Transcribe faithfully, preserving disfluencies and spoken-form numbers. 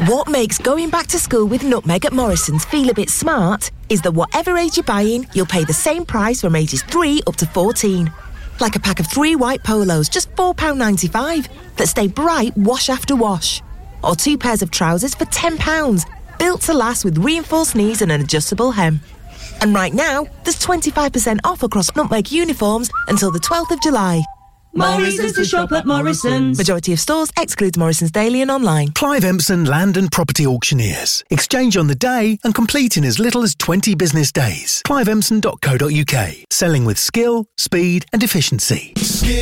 What makes going back to school with Nutmeg at Morrison's feel a bit smart is that whatever age you're buying, you'll pay the same price from ages three up to fourteen. Like a pack of three white polos, just four pounds ninety-five, that stay bright wash after wash. Or two pairs of trousers for ten pounds, built to last with reinforced knees and an adjustable hem. And right now, there's twenty-five percent off across Nutmeg uniforms until the twelfth of July. More reasons to shop at Morrison's. Majority of stores excludes Morrison's Daily and online. Clive Empson Land and Property Auctioneers. Exchange on the day and complete in as little as twenty business days. clive empson dot co dot uk. Selling with skill, speed and efficiency. Skill.